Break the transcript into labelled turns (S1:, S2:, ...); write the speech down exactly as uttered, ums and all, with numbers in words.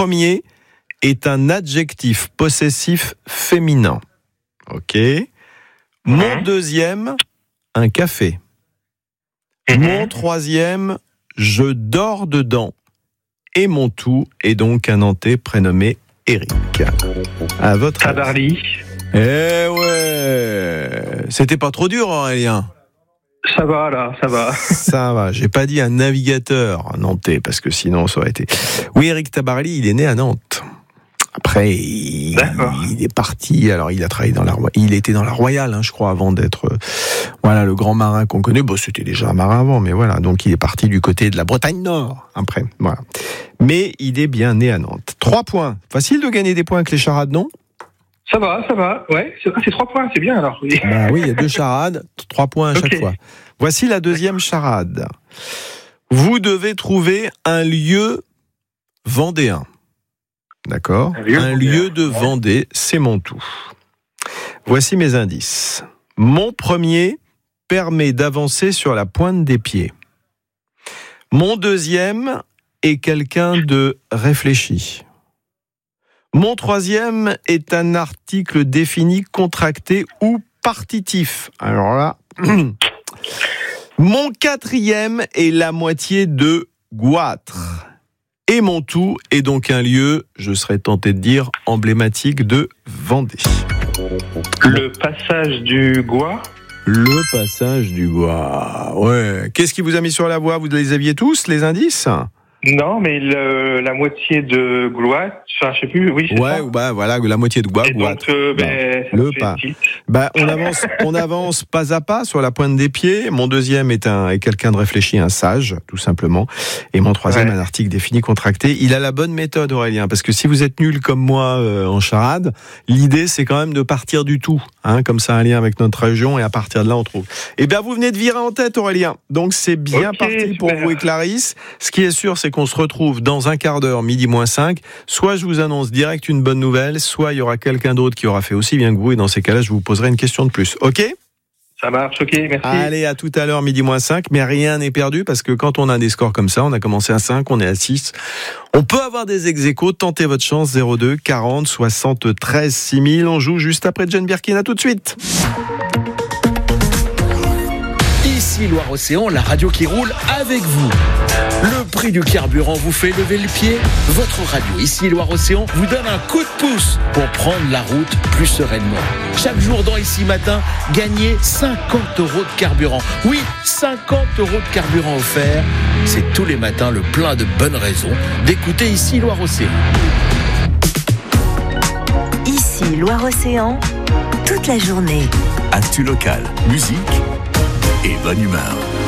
S1: premier est un adjectif possessif féminin. Ok. Mon deuxième, un café. Mon troisième, je dors dedans. Et mon tout est donc un Nantais prénommé Eric. À votre avis.
S2: Tabarly.
S1: Eh ouais. C'était pas trop dur, Aurélien.
S2: Ça va, là, ça va.
S1: Ça va. J'ai pas dit un navigateur nantais, parce que sinon, ça aurait été... Oui, Eric Tabarly, il est né à Nantes. Après, il, il est parti. Alors, il a travaillé dans la, il était dans la Royale, hein, je crois, avant d'être, euh, voilà, le grand marin qu'on connaît. Bon, c'était déjà un marin avant, mais voilà. Donc, il est parti du côté de la Bretagne Nord. Après, voilà. Mais il est bien né à Nantes. Trois points. Facile de gagner des points avec les charades, non?
S2: Ça va, ça va. Ouais, c'est, c'est trois points, c'est bien alors. Oui.
S1: Bah oui, il y a deux charades, trois points à chaque
S2: Okay.
S1: fois. Voici la deuxième charade. Vous devez trouver un lieu vendéen. D'accord ?
S2: Un lieu,
S1: un lieu de Vendée, c'est mon tout. Voici mes indices. Mon premier permet d'avancer sur la pointe des pieds. Mon deuxième est quelqu'un de réfléchi. Mon troisième est un article défini contracté ou partitif. Alors là, mon quatrième est la moitié de goitre. Et mon tout est donc un lieu, je serais tenté de dire, emblématique de Vendée.
S2: Le passage du Gois.
S1: Le passage du Gois. Ouais. Qu'est-ce qui vous a mis sur la voie ? Vous les aviez tous, les indices ?
S2: Non, mais le, la moitié de Glouat, enfin, je sais plus, oui, c'est
S1: ouais,
S2: ça.
S1: bah voilà, la moitié de Gois.
S2: Et donc, euh, ben, ça
S1: le
S2: fait
S1: pas.
S2: tilt.
S1: Bah, on avance, on avance pas à pas sur la pointe des pieds. Mon deuxième est un, est quelqu'un de réfléchi, un sage, tout simplement. Et mon troisième,
S2: Ouais.
S1: un article défini, contracté. Il a la bonne méthode, Aurélien, parce que si vous êtes nul comme moi euh, en charade, l'idée c'est quand même de partir du tout, hein, comme ça un lien avec notre région, et à partir de là on trouve. Eh bien, vous venez de virer en tête, Aurélien. Donc c'est bien
S2: Ok,
S1: parti
S2: super.
S1: pour vous et Clarisse. Ce qui est sûr, c'est qu'on se retrouve dans un quart d'heure, midi moins cinq. Soit je vous annonce direct une bonne nouvelle, soit il y aura quelqu'un d'autre qui aura fait aussi bien que vous, et dans ces cas-là, je vous poserai une question de plus. Ok ?
S2: Ça marche, ok, merci.
S1: Allez, à tout à l'heure, midi moins cinq, mais rien n'est perdu, parce que quand on a des scores comme ça, on a commencé à cinq, on est à six, on peut avoir des ex-aequos. Tentez votre chance. Zéro deux quarante soixante-treize six mille. On joue juste après Jane Birkin. À tout de suite.
S3: Ici Loire-Océan, la radio qui roule avec vous. Le prix du carburant vous fait lever le pied. Votre radio, ici Loire-Océan, vous donne un coup de pouce pour prendre la route plus sereinement. Chaque jour dans Ici Matin, gagnez cinquante euros de carburant. Oui, cinquante euros de carburant offert. C'est tous les matins le plein de bonnes raisons d'écouter Ici Loire-Océan.
S4: Ici Loire-Océan, toute la journée.
S5: Actu locale, musique et bonne humeur.